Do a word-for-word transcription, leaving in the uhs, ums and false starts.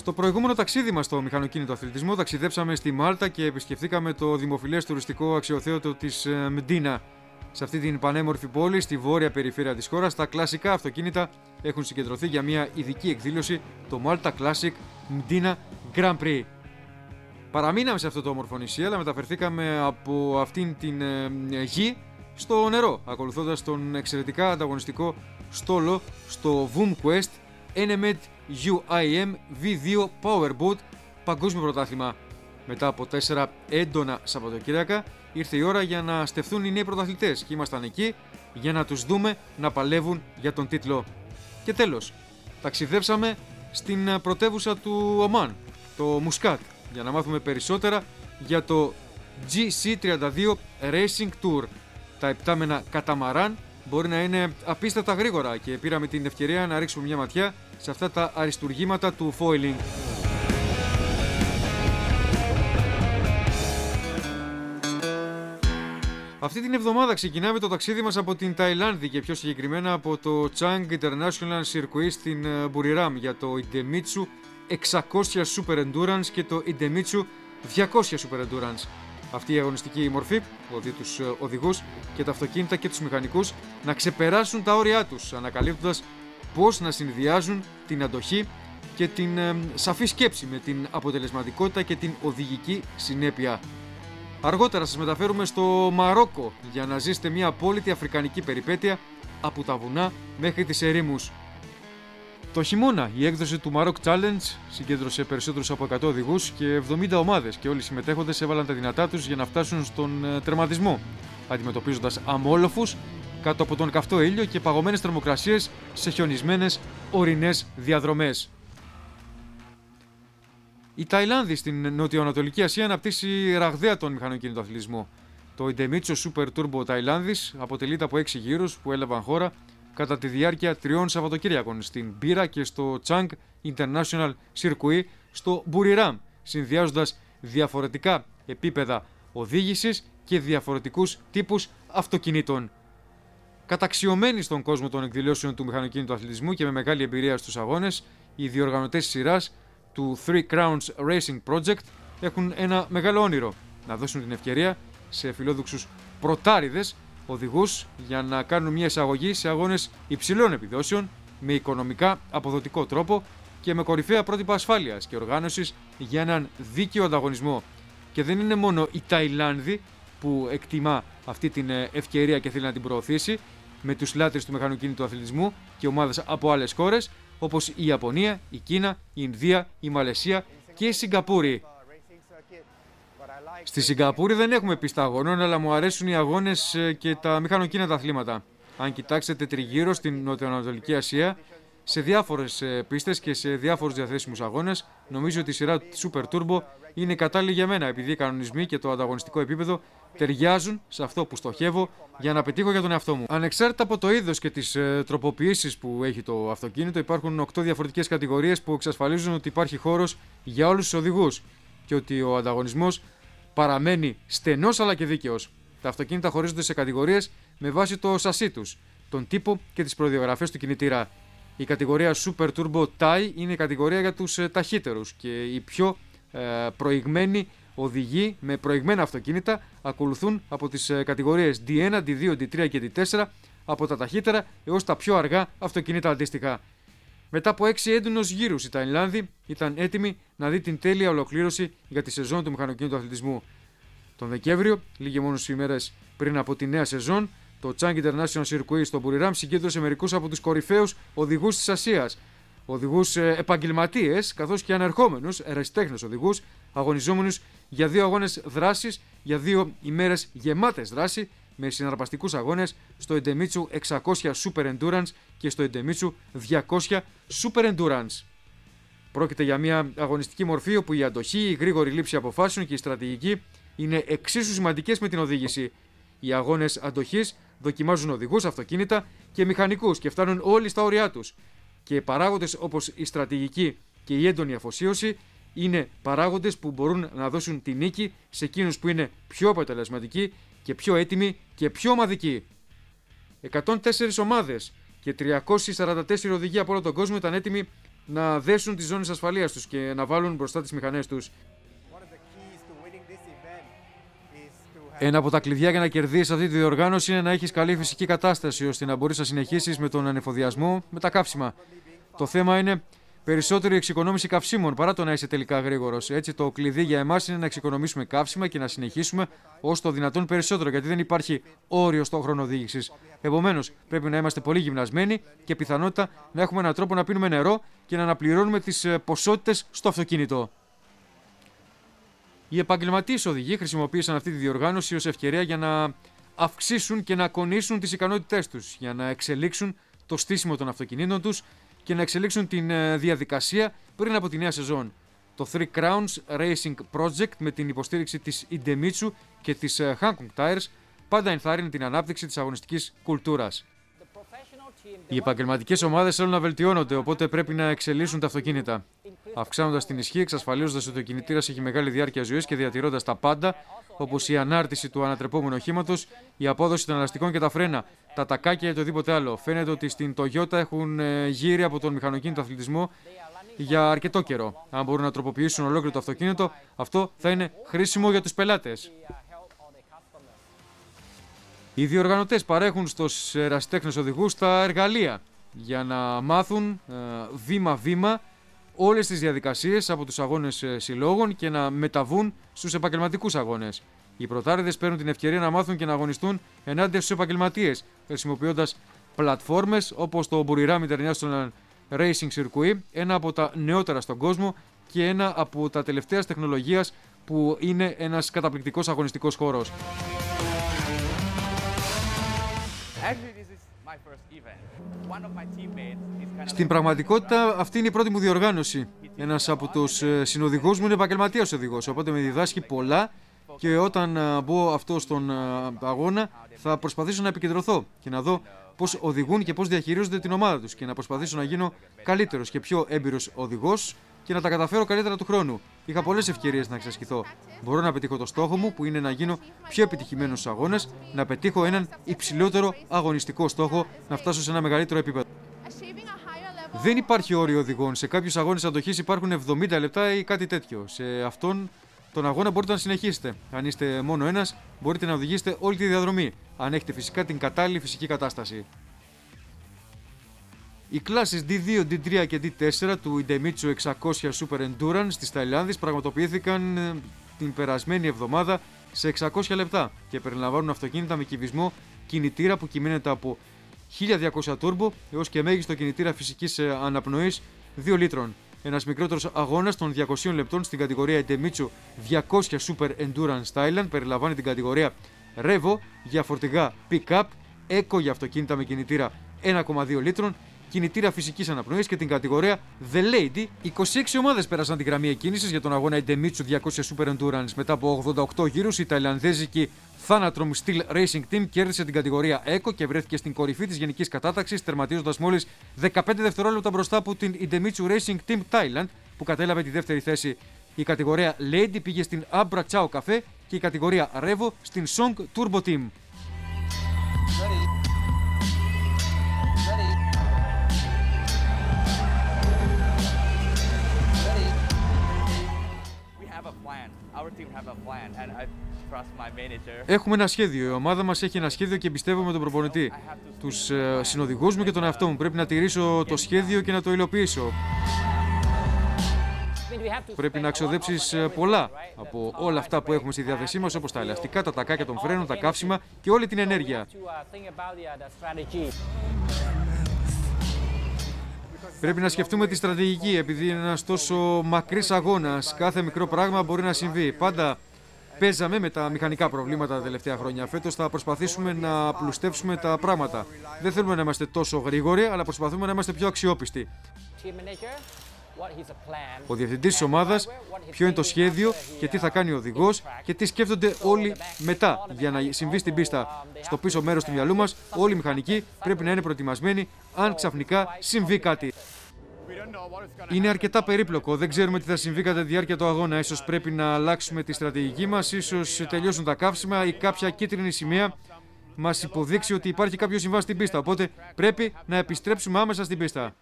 Στο προηγούμενο ταξίδι μας στο μηχανοκίνητο αθλητισμό ταξιδέψαμε στη Μάλτα και επισκεφθήκαμε το δημοφιλές τουριστικό αξιοθέατο της Μντίνα. Σε αυτή την πανέμορφη πόλη, στη βόρεια περιφέρεια της χώρας, τα κλασικά αυτοκίνητα έχουν συγκεντρωθεί για μια ειδική εκδήλωση, το Malta Classic Mdina Grand Prix. Παραμείναμε σε αυτό το όμορφο νησί, αλλά μεταφερθήκαμε από αυτήν την ε, γη στο νερό, ακολουθώντας τον εξαιρετικά ανταγωνιστικό στόλο στο VoomQuest Enemed γιου άι εμ βι δύο Powerboat παγκόσμιο πρωτάθλημα. Μετά από τέσσερα έντονα Σαββατοκύριακα ήρθε η ώρα για να στεφθούν οι νέοι πρωταθλητές και ήμασταν εκεί για να τους δούμε να παλεύουν για τον τίτλο. Και τέλος, ταξιδέψαμε στην πρωτεύουσα του Ομάν, το Μουσκάτ, για να μάθουμε περισσότερα για το τζι σι τριάντα δύο Racing Tour. Τα επτάμενα καταμαράν μπορεί να είναι απίστευτα γρήγορα και πήραμε την ευκαιρία να ρίξουμε μια ματιά σε αυτά τα αριστουργήματα του foiling. Αυτή την εβδομάδα ξεκινάμε το ταξίδι μας από την Ταϊλάνδη και πιο συγκεκριμένα από το Chang International Circuit στην Buriram για το Idemitsu εξακόσια Super Endurance και το Idemitsu διακόσια Super Endurance. Αυτή η αγωνιστική μορφή οδηγεί τους οδηγούς και τα αυτοκίνητα και τους μηχανικούς να ξεπεράσουν τα όρια τους, ανακαλύπτοντας πώς να συνδυάζουν την αντοχή και την ε, σαφή σκέψη με την αποτελεσματικότητα και την οδηγική συνέπεια. Αργότερα σας μεταφέρουμε στο Μαρόκο για να ζήσετε μια απόλυτη αφρικανική περιπέτεια από τα βουνά μέχρι τις ερήμους. Το χειμώνα η έκδοση του Maroc Challenge συγκέντρωσε περισσότερους από εκατό οδηγούς και εβδομήντα ομάδες και όλοι οι συμμετέχοντες έβαλαν τα δυνατά τους για να φτάσουν στον τερματισμό, αντιμετωπίζοντας αμόλοφους κάτω από τον καυτό ήλιο και παγωμένες θερμοκρασίες σε χιονισμένες ορεινές διαδρομές. Η Ταϊλάνδη στην Νοτιοανατολική Ασία αναπτύσσει ραγδαία τον μηχανοκίνητο αθλητισμό. Το Idemitsu Super Turbo Ταϊλάνδης αποτελείται από έξι γύρους που έλαβαν χώρα κατά τη διάρκεια τριών Σαββατοκύριακων στην Πύρα και στο Chang International Circuit στο Buriram, συνδυάζοντας διαφορετικά επίπεδα οδήγησης και διαφορετικούς τύπους αυτοκινήτων. Καταξιωμένοι στον κόσμο των εκδηλώσεων του μηχανοκίνητου αθλητισμού και με μεγάλη εμπειρία στους αγώνες, οι διοργανωτές της σειράς του Three Crowns Racing Project έχουν ένα μεγάλο όνειρο: να δώσουν την ευκαιρία σε φιλόδοξους πρωτάριδες οδηγούς για να κάνουν μια εισαγωγή σε αγώνες υψηλών επιδόσεων με οικονομικά αποδοτικό τρόπο και με κορυφαία πρότυπα ασφάλειας και οργάνωσης για έναν δίκαιο ανταγωνισμό. Και δεν είναι μόνο η Ταϊλάνδη που εκτιμά αυτή την ευκαιρία και θέλει να την προωθήσει, με τους λάτρεις του μηχανοκίνητου αθλητισμού και ομάδες από άλλες χώρες όπως η Ιαπωνία, η Κίνα, η Ινδία, η Μαλαισία και η Σιγκαπούρη. Στη Σιγκαπούρη δεν έχουμε πίστα αγώνων, αλλά μου αρέσουν οι αγώνες και τα μηχανοκίνητα αθλήματα. Αν κοιτάξετε τριγύρω στην Νοτιοανατολική Ασία, σε διάφορες πίστες και σε διάφορους διαθέσιμους αγώνες, νομίζω ότι η σειρά Super Turbo είναι κατάλληλη για μένα, επειδή οι κανονισμοί και το ανταγωνιστικό επίπεδο ταιριάζουν σε αυτό που στοχεύω για να πετύχω για τον εαυτό μου. Ανεξάρτητα από το είδος και τις ε, τροποποιήσεις που έχει το αυτοκίνητο, υπάρχουν οκτώ διαφορετικές κατηγορίες που εξασφαλίζουν ότι υπάρχει χώρος για όλους τους οδηγούς και ότι ο ανταγωνισμός παραμένει στενός αλλά και δίκαιος. Τα αυτοκίνητα χωρίζονται σε κατηγορίες με βάση το σασί τους, τον τύπο και τις προδιαγραφές του κινητήρα. Η κατηγορία Super Turbo Thai είναι η κατηγορία για τους ε, ταχύτερους και οι πιο ε, προηγμένοι οδηγοί με προηγμένα αυτοκίνητα ακολουθούν από τις ε, κατηγορίες ντι ένα, ντι δύο, ντι τρία και ντι τέσσερα, από τα ταχύτερα έως τα πιο αργά αυτοκίνητα αντίστοιχα. Μετά από έξι έντονους γύρους, η Ταϊλάνδη ήταν έτοιμη να δει την τέλεια ολοκλήρωση για τη σεζόν του μηχανοκίνητου αθλητισμού. Τον Δεκέμβριο, λίγες μόνος ημέρες πριν από τη νέα σεζόν, το Chang International Circuit στο Buriram συγκέντρωσε μερικούς από τους κορυφαίους οδηγούς της Ασίας. Οδηγούς ε, επαγγελματίες, καθώς και ανερχόμενους ερασιτέχνες οδηγούς, αγωνιζόμενους για δύο αγώνες δράσης, για δύο ημέρες γεμάτες δράση, με συναρπαστικούς αγώνες στο Idemitsu εξακόσια Super Endurance και στο Idemitsu διακόσια Super Endurance. Πρόκειται για μια αγωνιστική μορφή όπου η αντοχή, η γρήγορη λήψη αποφάσεων και η στρατηγική είναι εξίσου σημαντικές με την οδήγηση. Οι αγώνες αντοχής δοκιμάζουν οδηγούς, αυτοκίνητα και μηχανικούς και φτάνουν όλοι στα όρια τους. Και παράγοντες όπως η στρατηγική και η έντονη αφοσίωση είναι παράγοντες που μπορούν να δώσουν τη νίκη σε εκείνους που είναι πιο αποτελεσματικοί και πιο έτοιμοι και πιο ομαδικοί. εκατόν τέσσερις ομάδες και τριακόσιοι σαράντα τέσσερις οδηγοί από όλο τον κόσμο ήταν έτοιμοι να δέσουν τις ζώνες ασφαλείας τους και να βάλουν μπροστά τις μηχανές τους. Ένα από τα κλειδιά για να κερδίσεις αυτή τη διοργάνωση είναι να έχεις καλή φυσική κατάσταση, ώστε να μπορείς να συνεχίσεις με τον ανεφοδιασμό με τα καύσιμα. Το θέμα είναι περισσότερη εξοικονόμηση καυσίμων παρά το να είσαι τελικά γρήγορος. Έτσι, το κλειδί για εμάς είναι να εξοικονομήσουμε καύσιμα και να συνεχίσουμε όσο το δυνατόν περισσότερο, γιατί δεν υπάρχει όριο στο χρόνο οδήγησης. Επομένως, πρέπει να είμαστε πολύ γυμνασμένοι και πιθανότητα να έχουμε έναν τρόπο να πίνουμε νερό και να αναπληρώνουμε τις ποσότητες στο αυτοκίνητο. Οι επαγγελματίες οδηγοί χρησιμοποίησαν αυτή τη διοργάνωση ως ευκαιρία για να αυξήσουν και να κονίσουν τις ικανότητές τους, για να εξελίξουν το στήσιμο των αυτοκινήτων τους και να εξελίξουν την διαδικασία πριν από τη νέα σεζόν. Το Three Crowns Racing Project με την υποστήριξη της Idemitsu και της Hankook Tires πάντα ενθάρρυνε την ανάπτυξη της αγωνιστικής κουλτούρας. Οι επαγγελματικές ομάδες θέλουν να βελτιώνονται, οπότε πρέπει να εξελίσσουν τα αυτοκίνητα. Αυξάνοντας την ισχύ, εξασφαλίζοντας ότι ο κινητήρας έχει μεγάλη διάρκεια ζωής και διατηρώντας τα πάντα, όπως η ανάρτηση του ανατρεπόμενου οχήματος, η απόδοση των ελαστικών και τα φρένα, τα τακάκια ή οτιδήποτε άλλο. Φαίνεται ότι στην Toyota έχουν γύρει από τον μηχανοκίνητο αθλητισμό για αρκετό καιρό. Αν μπορούν να τροποποιήσουν ολόκληρο το αυτοκίνητο, αυτό θα είναι χρήσιμο για τους πελάτες. Οι διοργανωτές παρέχουν στους ερασιτέχνες οδηγούς τα εργαλεία για να μάθουν βήμα-βήμα όλες τις διαδικασίες από τους αγώνες συλλόγων και να μεταβούν στους επαγγελματικούς αγώνες. Οι πρωτάριδες παίρνουν την ευκαιρία να μάθουν και να αγωνιστούν ενάντια στους επαγγελματίες, χρησιμοποιώντας πλατφόρμες όπως το Buriram International Racing Circuit, ένα από τα νεότερα στον κόσμο και ένα από τα τελευταίας τεχνολογίας που είναι ένας καταπληκτικός αγωνιστικός χώρος. Στην πραγματικότητα, αυτή είναι η πρώτη μου διοργάνωση. Ένας από τους συνοδηγούς μου είναι επαγγελματίας οδηγός, οπότε με διδάσκει πολλά και όταν μπω αυτό στον αγώνα θα προσπαθήσω να επικεντρωθώ και να δω πώς οδηγούν και πώς διαχειρίζονται την ομάδα τους και να προσπαθήσω να γίνω καλύτερος και πιο έμπειρος οδηγός και να τα καταφέρω καλύτερα του χρόνου. Είχα πολλές ευκαιρίες να εξασκηθώ. Μπορώ να πετύχω το στόχο μου, που είναι να γίνω πιο επιτυχημένος στους αγώνες, να πετύχω έναν υψηλότερο αγωνιστικό στόχο, να φτάσω σε ένα μεγαλύτερο επίπεδο. Δεν υπάρχει όριο οδηγών. Σε κάποιους αγώνες αντοχής υπάρχουν εβδομήντα λεπτά ή κάτι τέτοιο. Σε αυτόν τον αγώνα μπορείτε να συνεχίσετε. Αν είστε μόνο ένας, μπορείτε να οδηγήσετε όλη τη διαδρομή, αν έχετε φυσικά την κατάλληλη φυσική κατάσταση. Οι κλάσεις ντι δύο, ντι τρία και ντι τέσσερα του Idemitsu εξακόσια Super Endurance της Ταϊλάνδης πραγματοποιήθηκαν την περασμένη εβδομάδα σε εξακόσια λεπτά και περιλαμβάνουν αυτοκίνητα με κυβισμό κινητήρα που κυμαίνεται από χίλια διακόσια turbo έως και μέγιστο κινητήρα φυσικής αναπνοής δύο λίτρων. Ένας μικρότερος αγώνας των διακοσίων λεπτών στην κατηγορία Idemitsu διακόσια Super Endurance Thailand περιλαμβάνει την κατηγορία Revo για φορτηγά pick-up, Eco για αυτοκίνητα με κινητήρα ένα κόμμα δύο λίτρων, κινητήρα φυσικής αναπνοής και την κατηγορία The Lady. είκοσι έξι ομάδες πέρασαν τη γραμμή εκκίνησης για τον αγώνα Idemitsu διακόσια Super Endurance. Μετά από ογδόντα οκτώ γύρους, η ταϊλανδέζικη Thanatrom Steel Racing Team κέρδισε την κατηγορία Eco και βρέθηκε στην κορυφή της γενικής κατάταξης, τερματίζοντας μόλις δεκαπέντε δευτερόλεπτα μπροστά από την Idemitsu Racing Team Thailand, που κατέλαβε τη δεύτερη θέση. Η κατηγορία Lady πήγε στην Abra Chao Cafe και η κατηγορία Revo στην Song Turbo Team. Έχουμε ένα σχέδιο. Η ομάδα μας έχει ένα σχέδιο και πιστεύω με τον προπονητή. Τους ε, συνοδηγούς μου και τον εαυτό μου. Πρέπει να τηρήσω το σχέδιο και να το υλοποιήσω. Πρέπει να ξοδέψεις πολλά από όλα αυτά που έχουμε στη διάθεσή μας, όπως τα ελαστικά, τα τακάκια των φρένων, τα καύσιμα και όλη την ενέργεια. Πρέπει να σκεφτούμε τη στρατηγική, επειδή είναι ένας τόσο μακρύς αγώνας. Κάθε μικρό πράγμα μπορεί να συμβεί. Πάντα παίζαμε με τα μηχανικά προβλήματα τα τελευταία χρόνια. Φέτος θα προσπαθήσουμε να πλουστεύσουμε τα πράγματα. Δεν θέλουμε να είμαστε τόσο γρήγοροι, αλλά προσπαθούμε να είμαστε πιο αξιόπιστοι. Ο διευθυντής της ομάδας, ποιο είναι το σχέδιο και τι θα κάνει ο οδηγός και τι σκέφτονται όλοι μετά για να συμβεί στην πίστα. Στο πίσω μέρος του μυαλού μας, όλοι οι μηχανικοί πρέπει να είναι προετοιμασμένοι αν ξαφνικά συμβεί κάτι. Είναι αρκετά περίπλοκο, δεν ξέρουμε τι θα συμβεί κατά τη διάρκεια του αγώνα. Ίσως πρέπει να αλλάξουμε τη στρατηγική μας, ίσως τελειώσουν τα καύσιμα ή κάποια κίτρινη σημαία μας υποδείξει ότι υπάρχει κάποιο συμβάν στην πίστα. Οπότε πρέπει να επιστρέψουμε άμεσα στην πίστα.